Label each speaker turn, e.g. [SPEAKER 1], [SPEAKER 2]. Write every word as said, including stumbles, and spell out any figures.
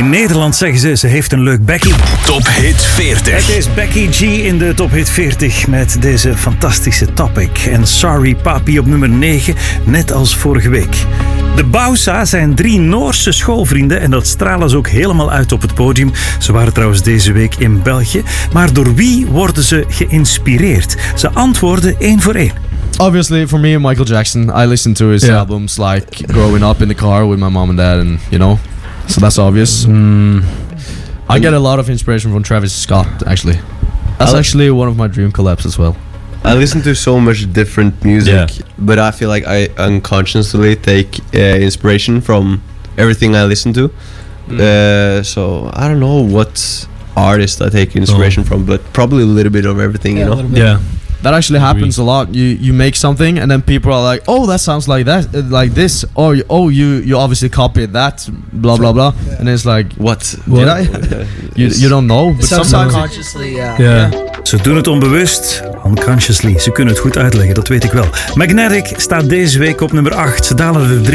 [SPEAKER 1] In Nederland zeggen ze, ze heeft een leuk bekkie.
[SPEAKER 2] Top Hit veertig.
[SPEAKER 1] Het is Becky G in de Top Hit veertig met deze fantastische Topic. En Sorry Papi op nummer negen, net als vorige week. De Bausa zijn drie Noorse schoolvrienden en dat stralen ze ook helemaal uit op het podium. Ze waren trouwens deze week in België. Maar door wie worden ze geïnspireerd? Ze antwoorden één voor één.
[SPEAKER 3] Obviously, for me, Michael Jackson. I listened to his
[SPEAKER 4] Yeah.
[SPEAKER 3] albums like growing up in the car with my mom and dad, and you know, so that's obvious. Mm. I get a lot of inspiration from Travis Scott, actually. That's
[SPEAKER 5] I-
[SPEAKER 3] actually one of my dream collabs as well.
[SPEAKER 5] I listen to so much different music,
[SPEAKER 4] Yeah.
[SPEAKER 5] but I feel like I unconsciously take uh, inspiration from everything I listen to. Uh, so I don't know what artist I take inspiration from, but probably a little bit of everything, you know.
[SPEAKER 4] Yeah.
[SPEAKER 3] That actually happens a lot. You you make something and then people are like, "Oh, that sounds like that, uh, like this." Or you- oh, you you obviously copied that, blah blah blah. And it's like,
[SPEAKER 5] What?
[SPEAKER 3] did I? you you don't know, but
[SPEAKER 6] Some
[SPEAKER 3] sometimes.
[SPEAKER 6] subconsciously, yeah.
[SPEAKER 4] Yeah.
[SPEAKER 1] Ze doen het onbewust, unconsciously. Ze kunnen het goed uitleggen, dat weet ik wel. Magnetic staat deze week op nummer acht. Ze dalen er drie.